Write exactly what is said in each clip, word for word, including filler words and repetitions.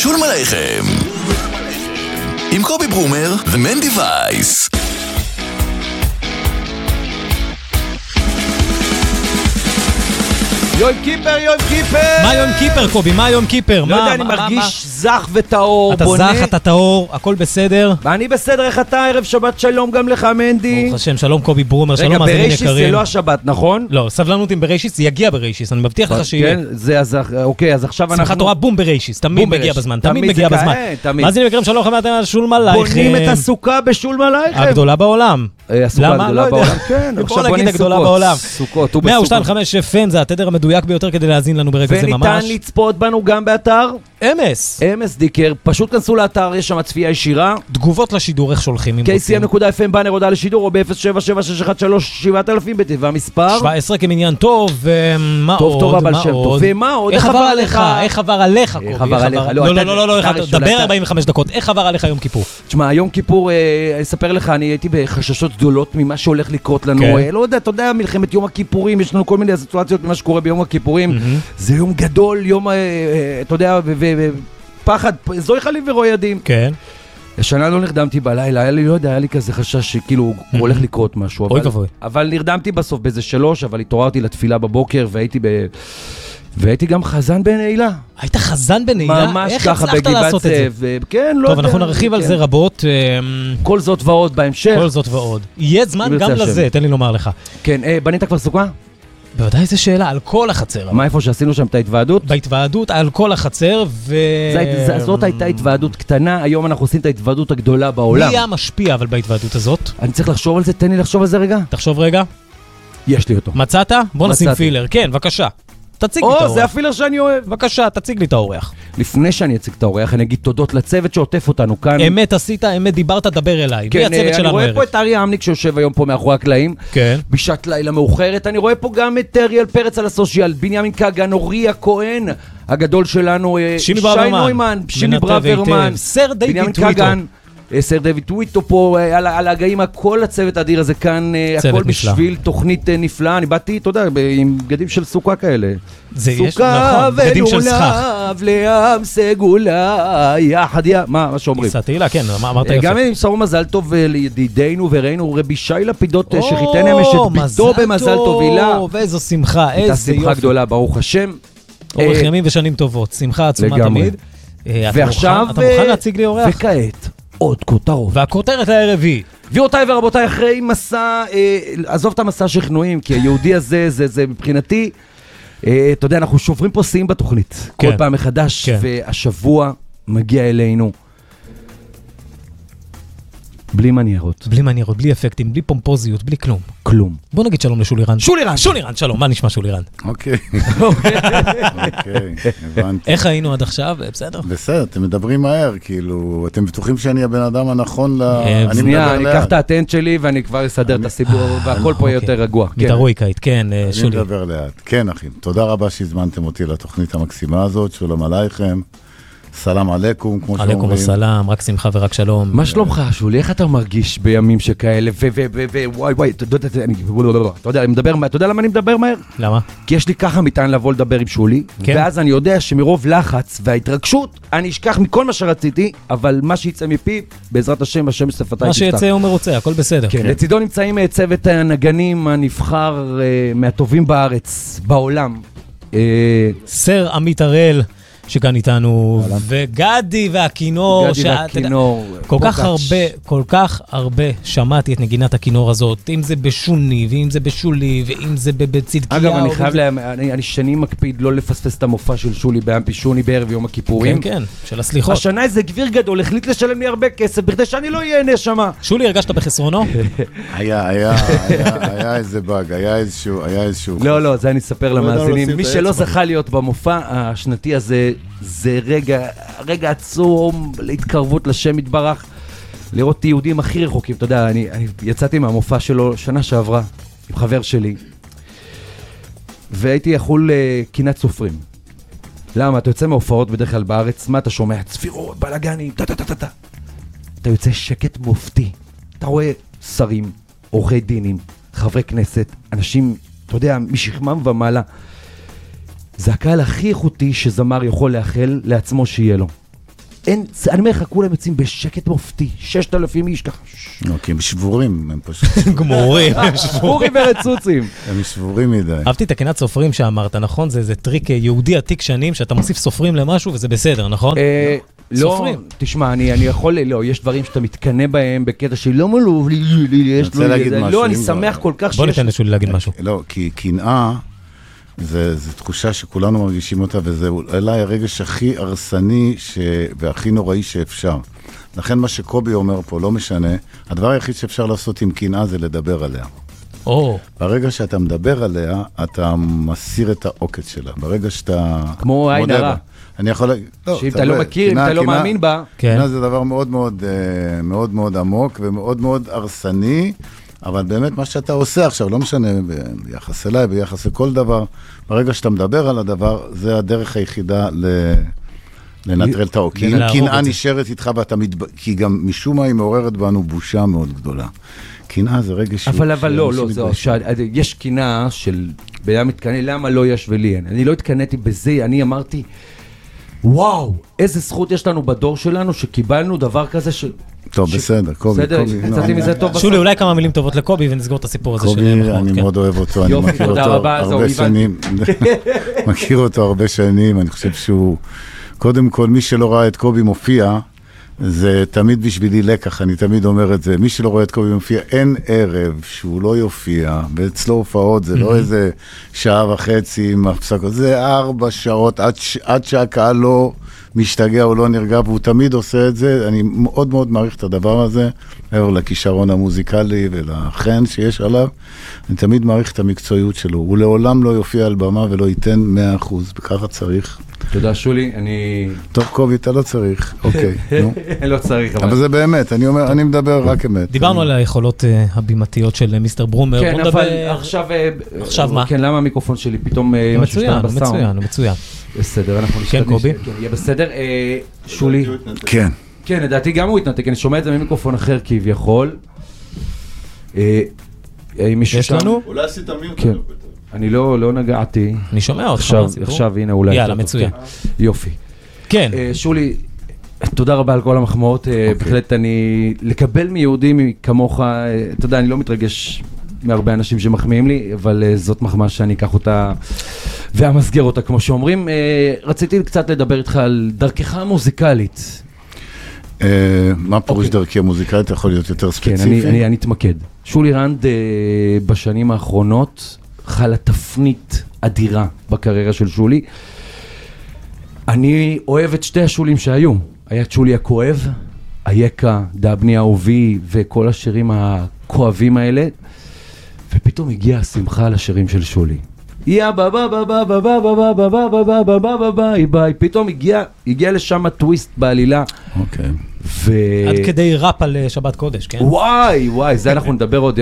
שולם עליכם עם קובי ברומר ומנדי וייס. יום כיפר, יום כיפר! מה יום כיפר, קובי? מה יום כיפר? לא יודע, אני מרגיש זך וטהור, אתה זך, אתה טהור, הכל בסדר? אני בסדר, איך אתה? ערב שבת שלום גם לך, מנדי. ברוך השם, שלום קובי ברומר, שלום מאזינים יקרים. רגע, בראשיס זה לא השבת, נכון? לא, סבלנות עם בראשיס, זה יגיע בראשיס, אני מבטיח לך שיהיה. כן, זה אז, אוקיי, אז עכשיו אנחנו... שמחת תורה בום בראשיס, תמיד מגיע בזמן, תמיד מגיע בזמן. מאזינים יקרים, שלום לכם, אתם שולם עלייכם. בונים את הסוכה בשולם עלייכם. הגדולה בעולם. הסוכה הגדולה בעולם, כן. בוא נגיד הגדולה בעולם. מאה ושתיים נקודה חמש אף אם זה התדר המדויק ביותר כדי להאזין לנו ברגע זה ממש. וניתן לצפות בנו גם באתר אמס. אמס דיקר, פשוט כנסו לאתר, יש שם צפייה ישירה. תגובות לשידור, איך שולחים אם קיי סי אם נקודה אף אם באנר הודעה לשידור, או ב-אפס שבע שבע שש אחת שלוש שבע אלפים בתיבה מספר שבע עשרה כמניין טוב, ומה עוד? טוב, טוב, אבל שם טוב. ומה עוד? איך עבר עליך? איך עבר עליך, קובי? איך עבר עליך? לא, לא, לא, לא, דבר ארבעים וחמש דקות. איך עבר עליך יום כיפור? תשמע, יום כיפור, אני אספר לך, אני הייתי בחששות גדולות ממה שהולך לקרות לנו. לא יודע, אתה יודע, מלחמת יום הכיפורים, יש לנו כל מיני סיטואציות ממה שקורה ביום הכיפורים. זה יום גדול, יום, אתה יודע, ופחד, זוהי חליב ורועדים. כן. השנה לא נרדמתי בלילה, היה לי, לא יודע, היה לי כזה חשש שכאילו הולך לקרות משהו. אוי כבוי. אבל נרדמתי בסוף באיזה שלוש, אבל התעוררתי לתפילה בבוקר, והייתי ב... והייתי גם חזן בנעילה. היית חזן בנעילה? ממש איך ככה, הצלחת לעשות את זה? ו... כן, לא טוב, אנחנו נרחיב על זה רבות. כל זאת ועוד בהמשך. כל זאת ועוד. יהיה זמן גם לזה, תן לי לומר לך. כן, בנית כבר סוכה? בוודאי איזו שאלה, על כל החצר. מה איפה שעשינו שם את ההתוועדות? בהתוועדות, על כל החצר, ו... זאת הייתה התוועדות קטנה, היום אנחנו עושים את ההתוועדות הגדולה בעולם. מי היה משפיע אבל בהתוועדות הזאת? אני צריך לחשוב על זה, תן לי לחשוב על זה רגע. תחשוב רגע. יש לי אותו. מצאת? בוא נשים פילר. כן, בבקשה. תציג לי את האורח. או, זה הפילר שאני אוהב. בבקשה, תציג לי את האורח. לפני שאני אציג את האורח, אני אגיד תודות לצוות שעוטף אותנו כאן. אמת עשית, אמת דיברת, דבר אליי. כן, אני רואה פה את אריה אמניק שיושב היום פה מאחורי הקלעים. כן. בשעת לילה מאוחרת. אני רואה פה גם את אריאל פרץ על הסושיאל, בנימין כגן, אורי הכהן, הגדול שלנו, שי נוימן, שימי ברוורמן, סר דיוויד טוויטו. סר דיוויד טוויטו פה, על ההגאים, כל הצוות האדיר הזה כאן, הכל בשביל תוכנית נפלאה. אני באתי, אתה יודע, עם בגדים של סוכה כאלה. סוכה ולולב לעם סגולה, יחד יא... מה, מה שאומרים? סתילה, כן, אמרת יפה. גם נמסרו מזל טוב לידידינו וראינו רבי שי לפידות שחיתן אמש את ביתו במזל טוב הילה. ואיזו שמחה, איזה יופי. הייתה שמחה גדולה, ברוך השם. אורך ימים ושנים טובות, שמחה עצומה תמיד. ועכשיו, אתה מוכן להציג לי אורח? וכעת. עוד כותרות. והכותרת הערבי. גבירותיי ורבותיי, אחרי מסע, אה, עזוב את המסע שכנועים, כי היהודי הזה, זה, זה מבחינתי, אה, אתה יודע, אנחנו שוברים פה שיאים בתוכנית. כן. כל פעם מחדש, כן. והשבוע מגיע אלינו. בלי מניירות. בלי מניירות, בלי אפקטים, בלי פומפוזיות, בלי כלום. כלום. בוא נגיד שלום לשולירן. שולירן! שולירן, שלום, מה נשמע שולירן? אוקיי. אוקיי, הבנתי. איך היינו עד עכשיו? בסדר? בסדר, אתם מדברים מהר, כאילו, אתם בטוחים שאני הבן אדם הנכון ל... שנייה, אני אקח את האטנט שלי ואני כבר אסדר את הסיפור, והכל פה יותר רגוע. מתארויקאית, כן, שולי. אני מדבר לאט. כן, אחים. תודה רבה שהזמנתם אותי לתוכנית המקסימה הזאת, שולם עלייכם. סלאם עליכום, כמו שאומרים. עליכום הסלאם, רק שמחה ורק שלום. מה שלומך, שולי? איך אתה מרגיש בימים שכאלה? ווואי וואי, אתה יודע למה אני מדבר מהר? למה? כי יש לי ככה מטען לבוא לדבר עם שולי, ואז אני יודע שמרוב לחץ וההתרגשות, אני אשכח מכל מה שרציתי, אבל מה שיצא מפי, בעזרת השם, השם שפתיי תפתח. מה שיצא הוא מרוצה, הכל בסדר. כן, לצידו נמצאים צוות הנגנים הנבחר מהטובים בארץ, בעולם. סר עמית הראל. שכאן איתנו, וגדי והכינור, גדי והכינור, כל כך הרבה, כל כך הרבה שמעתי את נגינת הכינור הזאת, אם זה בשוני, ואם זה בשולי, ואם זה בצדקייה. אגב, אני חייב להם, אני שנים מקפיד לא לפספס את המופע של שולי באמפי שוני בערב יום הכיפורים. כן, כן, של הסליחות. השנה איזה גביר גדול, החליט לשלם לי הרבה כסף, בכדי שאני לא ייהנה שמה. שולי, הרגשת בחסרונו? היה, היה, היה איזה באג, היה איזשהו, היה איזשהו... לא, לא, זה אני אספר למאזינים. מי שלא זכה להיות במופע השנתי הזה, זה רגע, רגע עצום להתקרבות לשם יתברך, לראות יהודים הכי רחוקים. אתה יודע, אני, אני יצאתי מהמופע שלו שנה שעברה עם חבר שלי, והייתי יכול קינת סופרים. למה? אתה יוצא מהופעות בדרך כלל בארץ, מה אתה שומע? צפירות, בלגנים, טה-טה-טה-טה. אתה יוצא שקט מופתי. אתה רואה שרים, עורכי דינים, חברי כנסת, אנשים, אתה יודע, משכמם ומעלה. זה הקהל הכי איכותי שזמר יכול לאחל לעצמו שיהיה לו. אין, אני אומר לך, כולם יוצאים בשקט מופתי, ששת אלפים איש ככה. אוקיי, הם שבורים, הם פשוט... גמורים. שבורים ורצוצים. הם שבורים מדי. אהבתי את הקנת סופרים שאמרת, נכון? זה טריק יהודי עתיק שנים, שאתה מוסיף סופרים למשהו וזה בסדר, נכון? לא, תשמע, אני יכול, לא, יש דברים שאתה מתקנה בהם בקטע שלא מלוב, יש לו, לא, אני שמח כל כך שיש... בוא ניתן לשולי להגיד משהו. לא, כי קנאה, זו תחושה שכולנו מרגישים אותה, וזה אולי הרגש הכי הרסני והכי נוראי שאפשר. לכן מה שקובי אומר פה, לא משנה, הדבר היחיד שאפשר לעשות עם קנאה זה לדבר עליה. או. ברגע שאתה מדבר עליה, אתה מסיר את העוקץ שלה. ברגע שאתה... כמו עין הרע. אני יכול... שאם אתה לא מכיר, אם אתה לא מאמין בה... קנאה זה דבר מאוד מאוד, מאוד מאוד עמוק ומאוד מאוד הרסני, אבל באמת מה שאתה עושה עכשיו, לא משנה ביחס אליי, ביחס לכל דבר, ברגע שאתה מדבר על הדבר, זה הדרך היחידה ל... לנטרל את העוקץ. כי קנאה נשארת איתך, כי גם משום מה היא מעוררת בנו בושה מאוד גדולה. קנאה זה רגש... אבל אבל לא, לא, יש קנאה של... בינם מתקנה, למה לא יש ולי אין? אני לא התקנאתי בזה, אני אמרתי, וואו, איזה זכות יש לנו בדור שלנו שקיבלנו דבר כזה של... טוב, בסדר, קובי. בסדר, יצאתי מזה טוב בסדר. שולי, אולי כמה מילים טובות לקובי ונסגור את הסיפור הזה שלהם. קובי, אני מאוד אוהב אותו, אני מכיר אותו הרבה שנים. מכיר אותו הרבה שנים, אני חושב שהוא... קודם כל, מי שלא ראה את קובי מופיע, זה תמיד בשבילי לקח, אני תמיד אומר את זה, מי שלא רואה את קובי מופיע, אין ערב שהוא לא יופיע, ואצלו הופעות זה לא איזה שעה וחצי עם הפסקות, זה ארבע שעות, עד, עד שהקהל לא משתגע או לא נרגע, והוא תמיד עושה את זה, אני מאוד מאוד מעריך את הדבר הזה, מעבר לכישרון המוזיקלי ולחן שיש עליו, אני תמיד מעריך את המקצועיות שלו, הוא לעולם לא יופיע על במה ולא ייתן מאה אחוז, וככה צריך. תודה שולי, אני... טוב קובי, אתה לא צריך, אוקיי, נו. לא צריך, אבל זה באמת, אני אומר, אני מדבר רק אמת. דיברנו על היכולות הבימתיות של מיסטר ברומר. כן, אבל עכשיו... עכשיו מה? כן, למה המיקרופון שלי פתאום... מצוין, מצוין, מצוין. בסדר, אנחנו נשתתף. כן, קובי? כן, יהיה בסדר. שולי. כן. כן, לדעתי גם הוא התנתק, אני שומע את זה ממיקרופון אחר כביכול. יש לנו? אולי עשית מיוט. כן. אני לא, לא נגעתי. אני שומע אותך. עכשיו, עכשיו, הנה, אולי. יאללה, מצוין. יופי. כן. שולי, תודה רבה על כל המחמאות. בהחלט אני, לקבל מיהודים כמוך, אתה יודע, אני לא מתרגש מהרבה אנשים שמחמיאים לי, אבל זאת מחמאה שאני אקח אותה והמסגר אותה, כמו שאומרים. רציתי קצת לדבר איתך על דרכך המוזיקלית. מה פירוש דרכי המוזיקלית? יכול להיות יותר ספציפי? כן, אני אתמקד. שולי רנד בשנים האחרונות חלה תפנית אדירה בקריירה של שולי. אני אוהב את שתי השולים שהיו. היה את שולי הכואב, היקה, דאבני אהובי וכל השירים הכואבים האלה, ופתאום הגיעה השמחה לשירים של שולי. יא בא בא בא בא בא בא בא בא בא בא בא בא בא בא ביי ביי, פתאום הגיע, הגיע לשם הטוויסט בעלילה. אוקיי. עד כדי ראפ על שבת קודש, כן? וואי, וואי, זה אנחנו נדבר עוד,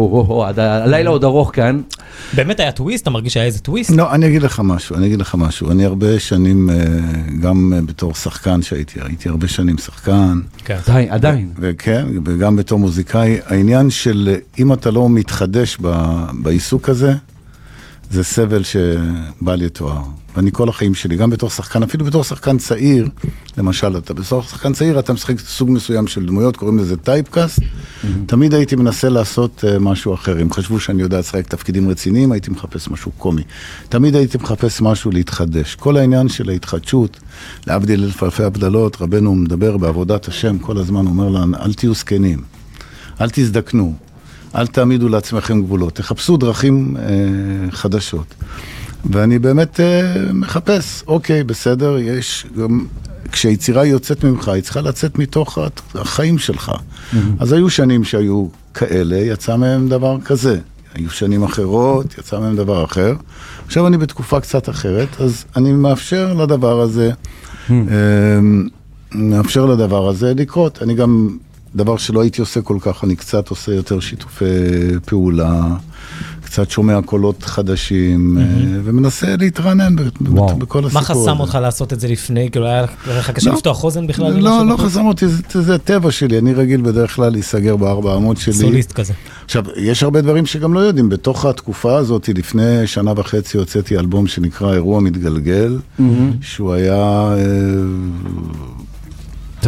הלילה עוד ארוך כאן. באמת היה טוויסט? אתה מרגיש שהיה איזה טוויסט? לא, אני אגיד לך משהו, אני אגיד לך משהו. אני הרבה שנים, גם בתור שחקן שהייתי, הייתי הרבה שנים שחקן. עדיין, עדיין. וכן, וגם בתור מוזיקאי, העניין של אם אתה לא מתחדש בעיסוק הזה, זה סבל שבא לתואר. ואני כל החיים שלי, גם בתור שחקן, אפילו בתור שחקן צעיר, למשל, אתה בתור שחקן צעיר, אתה משחק סוג מסוים של דמויות, קוראים לזה טייפקאסט, תמיד הייתי מנסה לעשות משהו אחר. אם חשבו שאני יודע לשחק תפקידים רציניים, הייתי מחפש משהו קומי. תמיד הייתי מחפש משהו להתחדש. כל העניין של ההתחדשות, להבדיל אלף אלפי הבדלות, רבנו מדבר בעבודת השם, כל הזמן אומר לנו, אל תהיו זקנים, אל תזדקנו, אל תעמידו לעצמכם גבולות, תחפשו דרכים אה, חדשות. ואני באמת אה, מחפש, אוקיי, בסדר, יש גם, כשהיצירה יוצאת ממך, היא צריכה לצאת מתוך החיים שלך. Mm-hmm. אז היו שנים שהיו כאלה, יצא מהם דבר כזה. היו שנים אחרות, יצא מהם דבר אחר. עכשיו אני בתקופה קצת אחרת, אז אני מאפשר לדבר הזה, mm-hmm. אה, מאפשר לדבר הזה לקרות. אני גם... דבר שלא הייתי עושה כל כך, אני קצת עושה יותר שיתופי פעולה, קצת שומע קולות חדשים, ומנסה להתרענן בכל הסיפור. מה חסם אותך לעשות את זה לפני? כאילו היה לך קשה לפתוח חוזן בכלל? לא, לא חסם אותי, זה טבע שלי, אני רגיל בדרך כלל להיסגר בארבע עמוד שלי. סוליסט כזה. עכשיו, יש הרבה דברים שגם לא יודעים, בתוך התקופה הזאת, לפני שנה וחצי הוצאתי אלבום שנקרא אירוע מתגלגל, שהוא היה...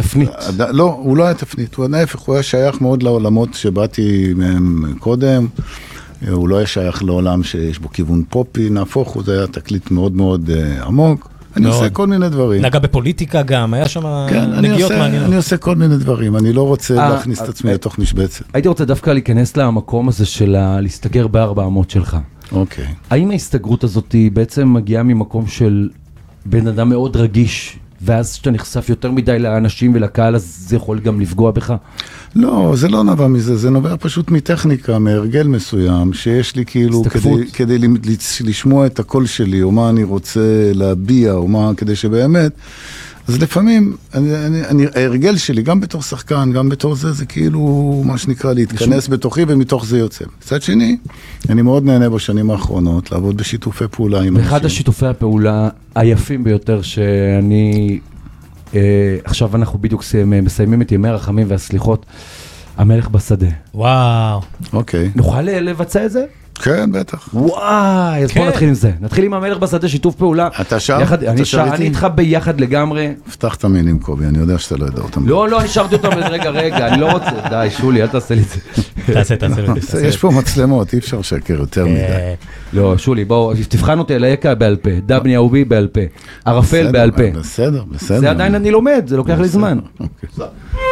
תפנית. לא, הוא לא היה תפנית, הוא ההפך, הוא היה שייך מאוד לעולמות שבאתי מהם קודם, הוא לא היה שייך לעולם שיש בו כיוון פופי, נהפוך, הוא היה תקליט מאוד מאוד עמוק, אני עושה כל מיני דברים. נגע בפוליטיקה גם, היה שם נגיעות מעניינות. אני עושה כל מיני דברים, אני לא רוצה להכניס את עצמי לתוך משבצת. הייתי רוצה דווקא להיכנס למקום הזה של להסתגר בארבע אמות שלך. אוקיי. האם ההסתגרות הזאת היא בעצם מגיעה ממקום של בן אדם מאוד רגיש, ואז שאתה נחשף יותר מדי לאנשים ולקהל, אז זה יכול גם לפגוע בך? לא, זה לא נובע מזה, זה נובע פשוט מטכניקה, מהרגל מסוים, שיש לי כאילו, כדי, כדי לשמוע את הקול שלי, או מה אני רוצה להביע, או מה, כדי שבאמת, אז לפעמים, אני, אני, אני, ההרגל שלי, גם בתור שחקן, גם בתור זה, זה כאילו, מה שנקרא, להתכנס בתוכי, ומתוך זה יוצא. מצד שני, אני מאוד נהנה בשנים האחרונות, לעבוד בשיתופי פעולה עם אנשים. אחד השיתופי הפעולה היפים ביותר שאני, אה, עכשיו אנחנו בדיוק מסיימים את ימי הרחמים והסליחות, המלך בשדה. וואו. אוקיי. נוכל לבצע את זה? כן, בטח. וואי, אז בוא נתחיל עם זה. נתחיל עם המלך בשדה, שיתוף פעולה. אתה שר? אני שר, אני איתך ביחד לגמרי. פתח את המילים, קובי, אני יודע שאתה לא יודע אותם. לא, לא, אני שרתי אותם, רגע, רגע, אני לא רוצה. די, שולי, אל תעשה לי את זה. תעשה, תעשה לי. יש פה מצלמות, אי אפשר שקר יותר מדי. לא, שולי, בוא, תבחן אותי על היקע בעל פה, דבני אהובי בעל פה, ערפל בעל פה. בסדר, בסדר. זה עדיין אני לומד, זה לוקח לי זמן.